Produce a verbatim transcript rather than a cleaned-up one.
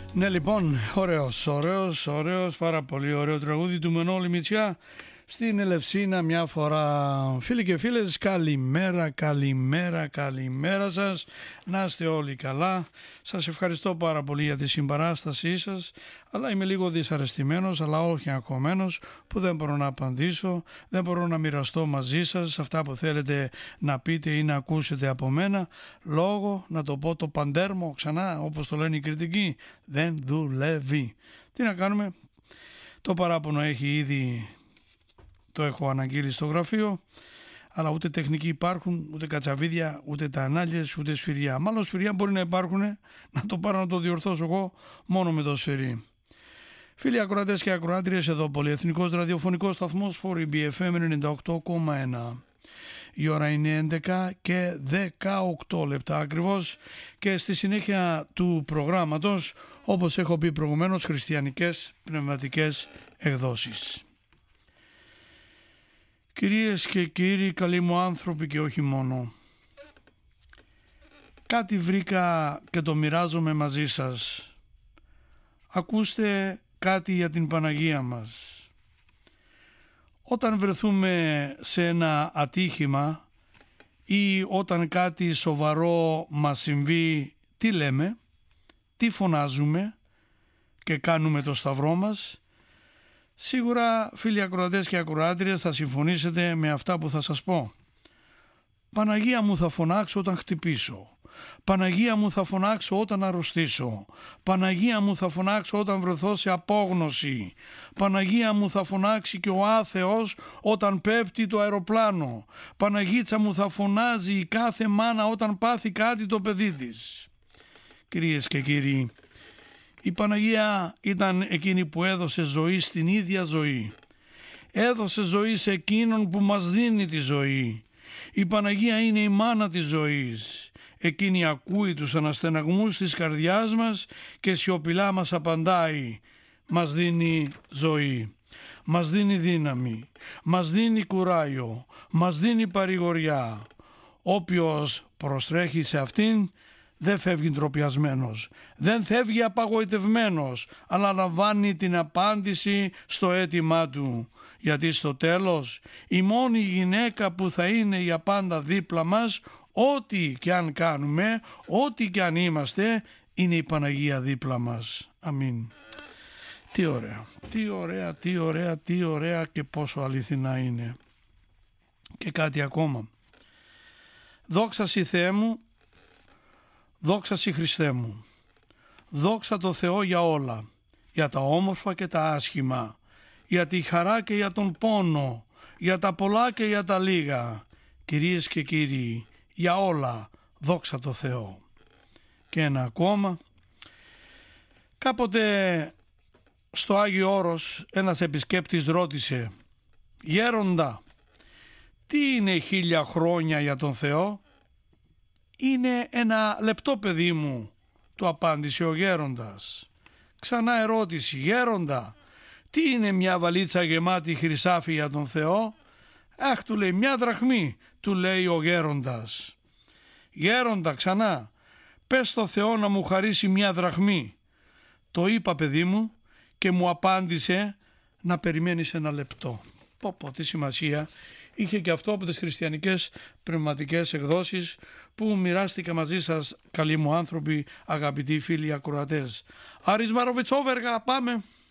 Ναι, λοιπόν, ωραίος, ωραίος, ωραίος, πάρα πολύ ωραίο τραγούδι του Μενώλη Μητσιά στην Ελευσίνα μια φορά. Φίλοι και φίλες, καλημέρα, καλημέρα, καλημέρα σας. Να είστε όλοι καλά. Σας ευχαριστώ πάρα πολύ για τη συμπαράστασή σας, αλλά είμαι λίγο δυσαρεστημένος, αλλά όχι αγχωμένος, που δεν μπορώ να απαντήσω, δεν μπορώ να μοιραστώ μαζί σας αυτά που θέλετε να πείτε ή να ακούσετε από μένα, λόγω, να το πω το παντέρμο ξανά, όπως το λένε οι κριτικοί, δεν δουλεύει. Τι να κάνουμε, το παράπονο έχει ήδη, το έχω αναγγείλει στο γραφείο, αλλά ούτε τεχνικοί υπάρχουν, ούτε κατσαβίδια, ούτε τα ανάλυες, ούτε σφυριά. Μάλλον σφυριά μπορεί να υπάρχουν, να το πάρω να το διορθώσω εγώ μόνο με το σφυρί. Φίλοι ακροατές και ακροάτριες, εδώ πολυεθνικός ραδιοφωνικός σταθμός φορ μπι εφ εμ ενενήντα οκτώ κόμμα ένα. Η ώρα είναι έντεκα και δεκαοκτώ λεπτά ακριβώς και στη συνέχεια του προγράμματος, όπως έχω πει προηγουμένως, χριστιανικές πνευματικές εκδόσεις. Κυρίες και κύριοι, καλοί μου άνθρωποι και όχι μόνο, κάτι βρήκα και το μοιράζομαι μαζί σας. Ακούστε κάτι για την Παναγία μας. Όταν βρεθούμε σε ένα ατύχημα ή όταν κάτι σοβαρό μας συμβεί, τι λέμε, τι φωνάζουμε και κάνουμε το σταυρό μας? Σίγουρα, φίλοι ακροατές και ακροάτριες, θα συμφωνήσετε με αυτά που θα σας πω. Παναγία μου θα φωνάξω όταν χτυπήσω. Παναγία μου θα φωνάξω όταν αρρωστήσω. Παναγία μου θα φωνάξω όταν βρεθώ σε απόγνωση. Παναγία μου θα φωνάξει και ο άθεος όταν πέφτει το αεροπλάνο. Παναγίτσα μου θα φωνάζει η κάθε μάνα όταν πάθει κάτι το παιδί της. Κυρίες και κύριοι, η Παναγία ήταν εκείνη που έδωσε ζωή στην ίδια ζωή. Έδωσε ζωή σε εκείνον που μας δίνει τη ζωή. Η Παναγία είναι η μάνα της ζωής. Εκείνη ακούει τους αναστεναγμούς της καρδιάς μας και σιωπηλά μας απαντάει. Μας δίνει ζωή, μας δίνει δύναμη, μας δίνει κουράγιο, μας δίνει παρηγοριά. Όποιος προστρέχει σε αυτήν δεν φεύγει ντροπιασμένος, δεν φεύγει απαγοητευμένος, αλλά λαμβάνει την απάντηση στο αίτημά του. Γιατί στο τέλος η μόνη γυναίκα που θα είναι για πάντα δίπλα μας, ό,τι και αν κάνουμε, ό,τι και αν είμαστε, είναι η Παναγία δίπλα μας. Αμήν. Τι ωραία, τι ωραία, τι ωραία, τι ωραία και πόσο αληθινά είναι. Και κάτι ακόμα. Δόξα σοι Θεέ μου, δόξα σοι Χριστέ μου. Δόξα το Θεό για όλα, για τα όμορφα και τα άσχημα, για τη χαρά και για τον πόνο, για τα πολλά και για τα λίγα. Κυρίες και κύριοι, για όλα δόξα το Θεό. Και ένα ακόμα. Κάποτε στο Άγιο Όρος ένας επισκέπτης ρώτησε, «Γέροντα, τι είναι χίλια χρόνια για τον Θεό?» «Είναι ένα λεπτό, παιδί μου», του απάντησε ο γέροντας. Ξανά ερώτηση, «Γέροντα, τι είναι μια βαλίτσα γεμάτη χρυσάφι για τον Θεό?» «Αχ», του λέει, «μια δραχμή», του λέει ο γέροντας. «Γέροντα», ξανά, «πες στο Θεό να μου χαρίσει μια δραχμή». «Το είπα, παιδί μου», και μου απάντησε να περιμένεις ένα λεπτό. Πω πω, τι σημασία είχε και αυτό από τις χριστιανικές πνευματικές εκδόσεις που μοιράστηκα μαζί σας, καλοί μου άνθρωποι, αγαπητοί φίλοι ακροατές. Άρης Μαροβιτσόβεργα, πάμε!